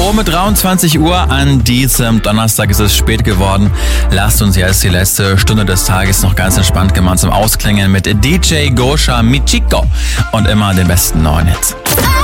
Um 23 Uhr an diesem Donnerstag ist es spät geworden. Lasst uns jetzt die letzte Stunde des Tages noch ganz entspannt gemeinsam ausklingen mit DJ Gosha Michiko und immer den besten neuen Hits.